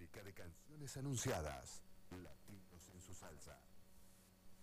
música de canciones anunciadas. Latinos en su salsa.